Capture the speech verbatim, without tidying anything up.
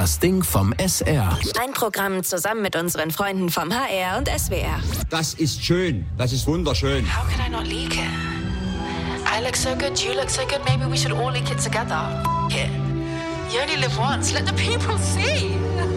Das Ding vom S R. Ein Programm zusammen mit unseren Freunden vom H R und S W R. Das ist schön. Das ist wunderschön. How can I not leak it? I look so good, you look so good, maybe we should all leak it together. F- it. You only live once, let the people see.